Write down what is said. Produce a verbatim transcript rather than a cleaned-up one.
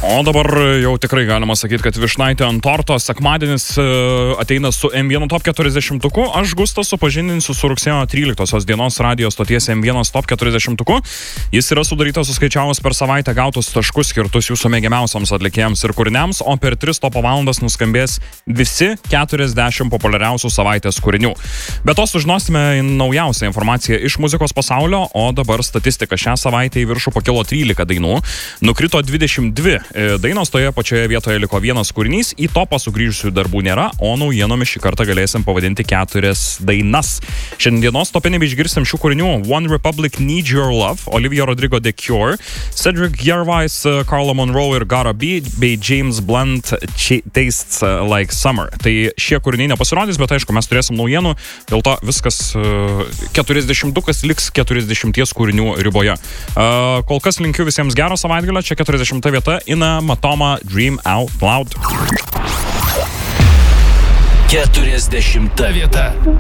O dabar jau tikrai galima sakyti, kad Vyšnaitė ant torto. Sekmadienis ateina su M vienas Top keturiasdešimtuku. Aš Gustas supažindinsiu su rugsėjo tryliktosios dienos radijo stoties M vienas Top keturiasdešimtuku. Jis yra sudarytas suskaičiavus per savaitę gautus taškus skirtus jūsų mėgiamiausiams atlikėjams ir kūriniams, o per tris topo valandas nuskambės visi keturiasdešimt populiariausių savaitės kūrinių. Be to sužinosime naujausią informaciją iš muzikos pasaulio, o dabar statistika. Šią savaitę į viršų pakilo trylika dainų, nukrito dvidešimt dvi dainos, toje pačioje vietoje liko vienas kūrinys, į topą sugrįžusių darbų nėra, o naujienomis šį kartą galėsim pavadinti keturias dainas. Šiandienos tope nebeišgirsim šių kūrinių: One Republic, Need Your Love, Olivia Rodrigo, The Cure, Cedric Gervais, Carla Monroe ir Gotta Be, bei James Blunt, Tastes Like Summer. Tai šie kūriniai nepasirodys, bet aišku, mes turėsim naujienų, dėl to viskas keturiasdešimtukas liks keturiasdešimties kūrinių riboje. Kol kas linkiu visiems gero savaitgalio, čia keturiasdešimta vieta, Ina Matoma, Dream Out Loud. keturiasdešimta vieta.